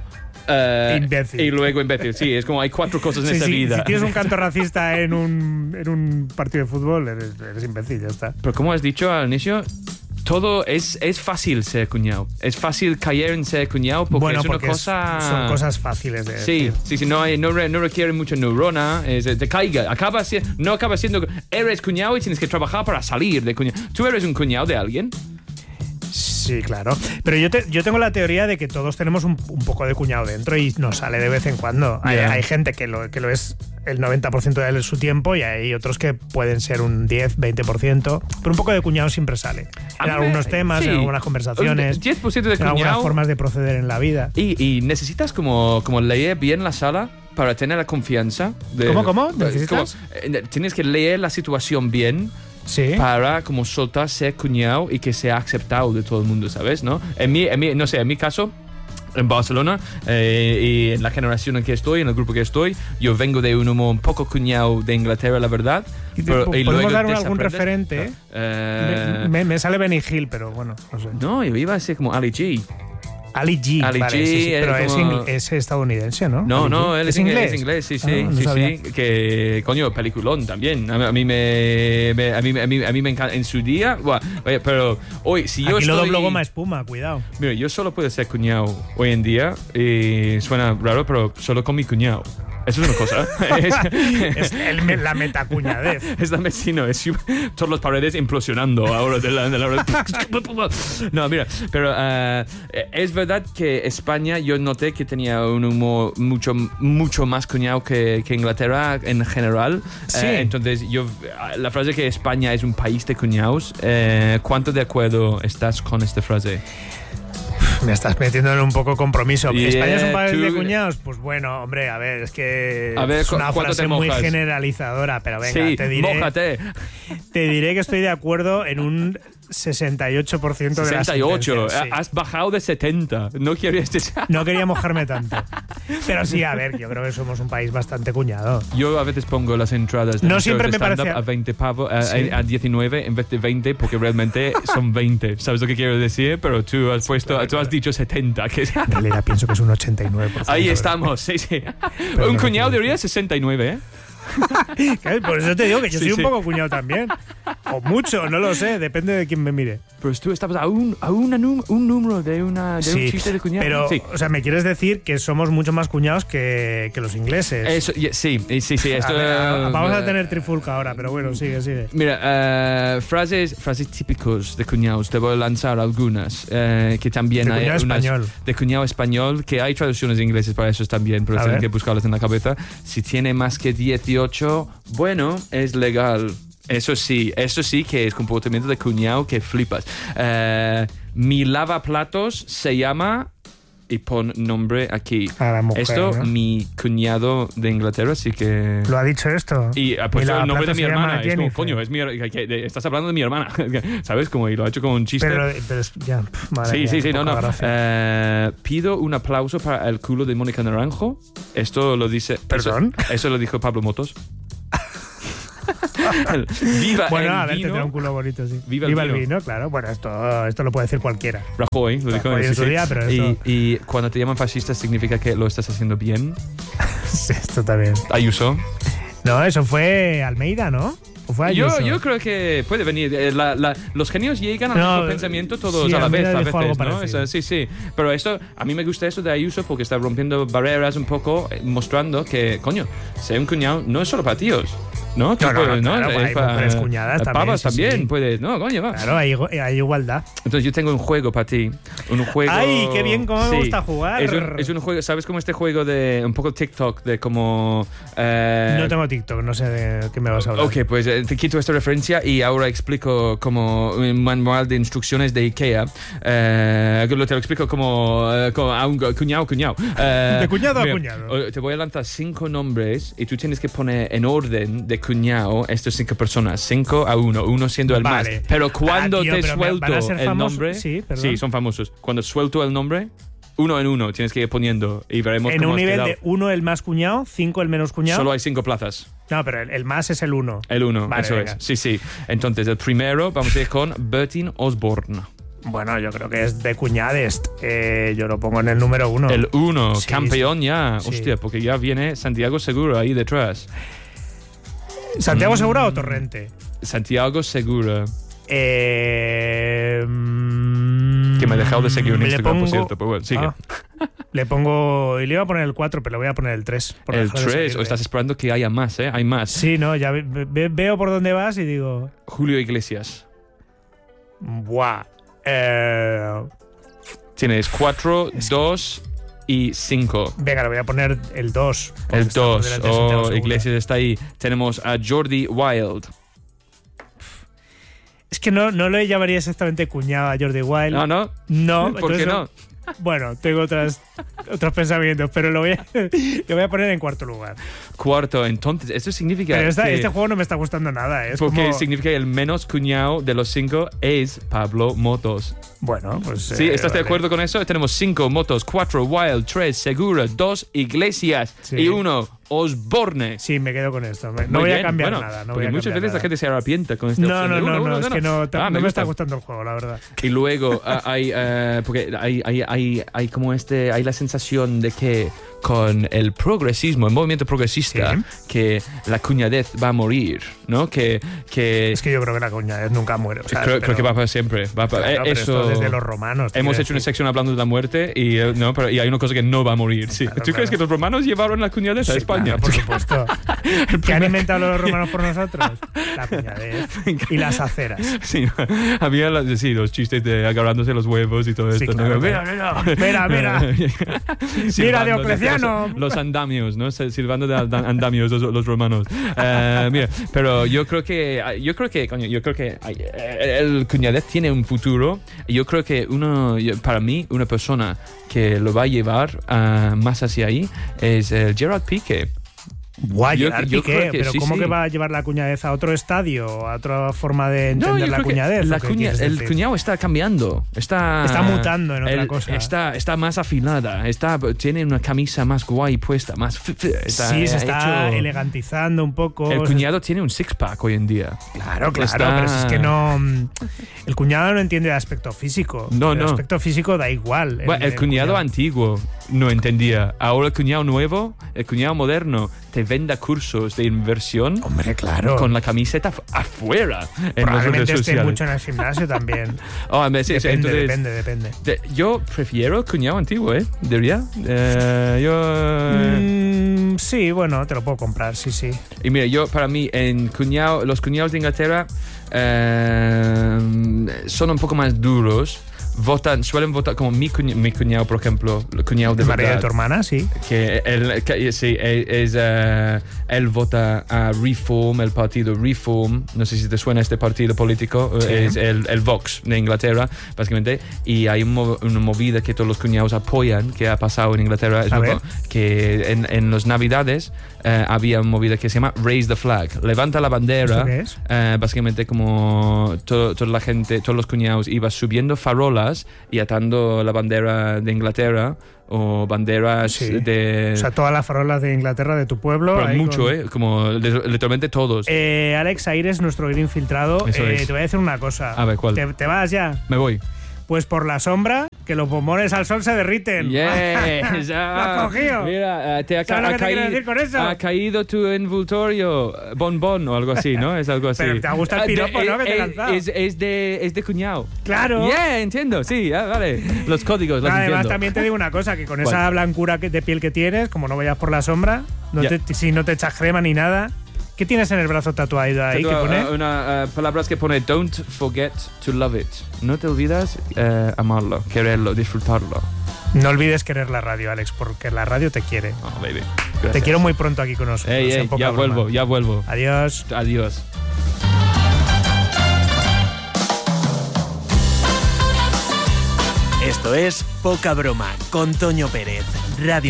eh, Imbécil. Y luego imbécil. Sí, es como hay cuatro cosas en Sí, esta sí, vida. si tienes un canto racista en un, en un partido de fútbol, eres, eres imbécil, ya está. Pero como has dicho al inicio, todo es, es fácil ser cuñado. Es fácil caer en ser cuñado porque bueno, es una porque es- cosa... son cosas fáciles de Sí, decir. sí, sí, no, hay, no, re- no requiere mucha neurona, es, te caiga, acaba si- no acaba siendo, eres cuñado y tienes que trabajar para salir de cuñado. ¿Tú eres un cuñado de alguien? Sí, claro. Pero yo, te- yo tengo la teoría de que todos tenemos un, un poco de cuñado dentro y nos sale de vez en cuando. Hay, Ya. hay gente que lo, que lo es el noventa por ciento de su tiempo y hay otros que pueden ser un diez, veinte por ciento. Pero un poco de cuñado siempre sale. A En mí me- algunos temas, sí. en algunas conversaciones, Un diez por ciento de en algunas cuñado. formas de proceder en la vida. Y, y necesitas como, como leer bien la sala para tener la confianza. De, ¿Cómo, cómo? ¿Necesitas? como, eh, tienes que leer la situación bien Sí. para como soltar ser cuñado y que sea aceptado de todo el mundo, ¿sabes? ¿No? En mi, en mi, no sé, en mi caso, en Barcelona eh, y en la generación en que estoy, en el grupo que estoy, yo vengo de un humor un poco cuñado de Inglaterra, la verdad. ¿Y te- pero- y ¿Podemos luego dar un- algún desaprendes. referente? Eh, Me, me- me sale Benny Hill, pero bueno, no sé. no, yo iba a ser como Ali G. Ali G. Ali vale, G, sí, sí, eh, pero es, como- ingl- es estadounidense, ¿no? No, Ali no, G. él es, inglés. Es inglés, sí, sí, Ah, no sí, sabía. sí. Que, coño, peliculón también. A, mí- a mí me, me- a, mí, a, mí, a mí me encanta. En su día, buah, oye, pero hoy, si yo Aquí lo estoy... doblo goma espuma, cuidado. Mira, yo solo puedo ser cuñado hoy en día y suena raro, pero solo con mi cuñado. Eso es una cosa. es, Es el me- la metacuñadez. es la vecino, es todas las paredes implosionando ahora de la, de la- No, mira, pero eh, es verdad que España yo noté que tenía un humor mucho mucho más cuñado que, que Inglaterra en general. Sí. Eh, entonces yo la frase que España es un país de cuñados, eh, ¿cuánto de acuerdo estás con esta frase? Me estás metiendo en un poco compromiso. Yeah, ¿España es un país tú- de cuñados? Pues bueno, hombre, a ver, es que A ver, es una ¿cu- cuánto frase te muy mojas? generalizadora, pero venga, Sí, te diré, mójate. te diré que estoy de acuerdo en un sesenta y ocho por ciento de las sesenta y ocho. sentencias, sí. Has bajado de setenta. No querías decir. No quería mojarme tanto. Pero sí, a ver, yo creo que somos un país bastante cuñado. Yo a veces pongo las entradas de No mis siempre shows de me stand-up parece- a veinte pavos, a, Sí. a diecinueve en vez de veinte, porque realmente son veinte. ¿Sabes lo que quiero decir? Pero tú has puesto, claro, tú has claro. dicho setenta. Que es- En realidad pienso que es un ochenta y nueve por ciento. Ahí estamos, sí, sí. Pero Un no cuñado me diría sesenta y nueve, ¿eh? Por eso te digo que yo Sí, soy sí. un poco cuñado también. O mucho, no lo sé, depende de quién me mire. Pues tú estabas a un, a una num- un número de, una, de un chiste de cuñado. pero, Sí. o sea, me quieres decir que somos mucho más cuñados que, que los ingleses. Eso, y- sí, y- sí, sí. Esto, A ver, a- vamos a eh, tener trifulca ahora, pero bueno, sigue, sigue. Mira, eh, frases, frases típicos de cuñados. Te voy a lanzar algunas. eh, que también De hay cuñado unas- español. De cuñado español, que hay traducciones ingleses para esos también, pero A tienen ver. que buscarlas en la cabeza. Si tiene más que dieciocho, bueno, es legal. Eso sí, eso sí que es comportamiento de cuñado que flipas. Eh, mi lavaplatos se llama... Y pon nombre aquí. A la mujer, Esto, ¿no? mi cuñado de Inglaterra, sí que... ¿Lo ha dicho esto? Y ha puesto la el nombre de plata mi se llama hermana. Es como, Jennifer. coño, es mi, her- que- que- estás hablando de mi hermana. ¿Sabes? Como, y lo ha hecho con un chiste. Pero, pero es, ya, pf, madre Sí, mía, sí, sí, no, poca no. gracia. Eh, pido un aplauso para el culo de Mónica Naranjo. Esto lo dice... ¿Perdón? Eso, eso lo dijo Pablo Motos. El- Viva Bueno, el a ver, vino. tendrá un culo bonito, sí. Viva el el vino. vino, claro. Bueno, esto, esto lo puede decir cualquiera. Rajoy, lo dijo Rajoy en sí, su sí. día, pero y, eso- y cuando te llaman fascista significa que lo estás haciendo bien. Sí, esto también. Ayuso. No, eso fue Almeida, ¿no? ¿O fue Yo, Ayuso? yo creo que puede venir. Eh, la- la- los genios llegan al No, mismo pensamiento todos sí, a la vez, Almeida a dijo algo veces, ¿no? parecido. Eso, sí, sí. Pero esto, a mí me gusta eso de Ayuso porque está rompiendo barreras un poco, eh, mostrando que, coño, ser un cuñado no es solo para tíos. ¿No? Tú No, no, puedes, no, claro, Es hay para- mujeres cuñadas también, Pavas sí, también sí. puedes. No, coño, va. Claro, hay, hay igualdad. Entonces yo tengo un juego para ti. Un juego... ¡Ay, qué bien! ¿Cómo me Sí. gusta jugar? Es un, es un juego, ¿sabes cómo este juego de un poco TikTok, de como... eh, No tengo TikTok, no sé de qué me vas a hablar. Ok, pues eh, te quito esta referencia y ahora explico como un manual de instrucciones de IKEA. Eh, que lo- te lo explico como, eh, como a un cuñado, cuñado. Eh, De cuñado a mira, cuñado. o- Te voy a lanzar cinco nombres y tú tienes que poner en orden de cuñado estas cinco personas. Cinco a uno, uno siendo el Vale. más. Pero cuando Ah, tío, te pero me- suelto ¿van a ser el famosos? nombre... Sí, perdón. son famosos. Cuando suelto el nombre, uno en uno tienes que ir poniendo y veremos En cómo un has nivel quedado. de uno el más cuñado, cinco el menos cuñado. Solo hay cinco plazas. No, pero el, el más es el uno. El uno, Vale, eso venga. es. Sí, sí. Entonces, el primero vamos a ir con Bertin Osborne. Bueno, yo creo que es de cuñades. Eh, yo lo pongo en el número uno. El uno, Sí, campeón ya. Sí. Hostia, porque ya viene Santiago Segura ahí detrás. ¿Santiago Mm. Segura o Torrente? Santiago Segura. Eh, mm, Que me ha dejado de seguir en le Instagram, por pongo- cierto. Pero bueno, sigue. Ah, le pongo. Y le iba a poner el cuatro, pero le voy a poner el tres. por el dejar de tres, seguirle. o estás esperando que haya más, ¿eh? Hay más. Sí, no, ya ve- ve- veo por dónde vas y digo. Julio Iglesias. Buah. Eh, Tienes cuatro, dos y cinco. venga, le voy a poner el dos. El dos. Oh, Oh, Iglesias está ahí. Tenemos a Jordi Wild. Es que no, no le llamaría exactamente cuñado a Jordi Wild. No, no. No, ¿Por qué entonces no? Bueno, tengo otras, otros pensamientos, pero lo voy, a, lo voy a poner en cuarto lugar. Cuarto. Entonces, esto significa Pero esta- que... este juego no me está gustando nada. Es Porque como, significa que el menos cuñado de los cinco es Pablo Motos. Bueno, pues. ¿Sí? eh, ¿Estás de vale. acuerdo con eso? Tenemos cinco Motos, cuatro Wild, tres Segura, dos Iglesias Sí. y uno Osborne. Sí, me quedo con esto. Me- Muy No voy a bien, cambiar bueno, nada. No porque voy a muchas cambiar veces la nada. gente se arrepienta con este No, opción no, de no, uno, no, uno, es que no, ta- Ah, no me, gusta. está gustando el juego, la verdad. Y luego ah, hay, eh, porque hay, hay, hay, hay como este, hay la sensación de que con el progresismo, el movimiento progresista, Sí. que la cuñadez va a morir, ¿no? Que, que, Es que yo creo que la cuñadez nunca muere. o sea, creo, pero- creo que va para siempre. Va para, Claro, eh, pero eso, esto desde los romanos. te Hemos quiero hecho una decir. sección hablando de la muerte y, eh, no, pero, y hay una cosa que no va a morir. Sí. Claro, ¿Tú claro. crees que los romanos llevaron la cuñadez a Sí, España? claro, por supuesto. ¿Qué han inventado los romanos por nosotros? La cuñadez y las aceras. Sí, ¿no? Había las- sí, los chistes de agarrándose los huevos y todo Sí, esto. ¿no? claro, Mira, claro. mira. Mira, mira. Silbando, Diocleciano. Los, los andamios, ¿no? Silbando de anda- andamios los, los romanos. Eh, mira, pero yo creo que, yo creo que, coño, yo creo que el cuñadez tiene un futuro. Y yo creo que uno, yo- para mí, una persona que lo va a llevar ah, más hacia ahí es eh, Gerard Piqué. Guay, Yo- Gerard yo Piqué, creo que pero sí, ¿cómo sí. que va a llevar la cuñadez a otro estadio? ¿A otra forma de No, entender yo la creo que cuñadez? la ¿o qué cuña- quieres el decir? cuñado está cambiando. Está, Está mutando en otra el- cosa. Está, está más afilada. Está, tiene una camisa más guay puesta. Más, f- f- está Sí, se está hecho- elegantizando un poco. El se- cuñado tiene un six-pack hoy en día. Claro, claro, Está- pero si es que no. mm, El cuñado no entiende el aspecto físico. No, el no. aspecto físico da igual. Bueno, el, cuñado antiguo no entendía. Ahora el cuñado nuevo, el cuñado moderno, te venda cursos de inversión. Hombre, claro. Con la camiseta afuera en las redes Probablemente esté sociales. mucho en el gimnasio también. Oh, me- sí, sí, depende, entonces, depende, depende. de- yo prefiero el cuñado antiguo, ¿eh? Diría. Eh, yo... eh, Mm, sí, bueno, te lo puedo comprar, sí, sí. Y mira, yo para mí, en cuñado, los cuñados de Inglaterra eh, son un poco más duros. Votan, suelen votar como mi cuñado, mi cuñado por ejemplo, el cuñado de ¿El marido de verdad. tu hermana? Sí. Que él, que, sí, él, es, eh, él vota a Reform, el partido Reform. No sé si te suena este partido político. Sí. Es el, el Vox de Inglaterra, básicamente. Y hay un mov- una movida que todos los cuñados apoyan, que ha pasado en Inglaterra. Es A un ver. po- que en, en los Navidades eh, había una movida que se llama Raise the Flag. Levanta la bandera. ¿Esto qué es? Eh, básicamente como to- toda la gente, todos los cuñados iban subiendo farolas y atando la bandera de Inglaterra o banderas Sí. de... O sea, todas las farolas de Inglaterra, de tu pueblo. pero ahí mucho, con- ¿eh? Como li- literalmente todos. Eh, Alex Aires, nuestro guiri infiltrado, Eso eh, es. te voy a decir una cosa. A ver, ¿cuál? ¿Te, te vas ya? Me voy. Pues por la sombra, que los bombones al sol se derriten. Yes, Lo has cogido. Mira, eh, te ha, ¿Sabes lo ha que te quiero caído- decir con eso? ha caído tu envoltorio bonbon o algo así, ¿no? Es algo así. Pero te gusta el Ah, de- piropo, ¿no? Que te he es, lanzado. es, es de, es de cuñado. Claro. Yeah, entiendo, sí, ah, vale. Los códigos, los Además, entiendo. también te digo una cosa, que con ¿Cuál? esa blancura que- de piel que tienes, como no vayas por la sombra, no Ya. te- si no te echas crema ni nada. ¿Qué tienes en el brazo tatuado ahí que Tengo, pone? uh, una uh, palabras que pone don't forget to love it. No te olvidas eh, amarlo, quererlo, disfrutarlo. No olvides querer la radio, Alex, porque la radio te quiere. Oh, baby. Te Gracias. quiero muy pronto aquí con nosotros. Ey, en ey, poca ya broma. vuelvo, ya vuelvo. Adiós. Adiós. Esto es Poca Broma con Toño Pérez, Radio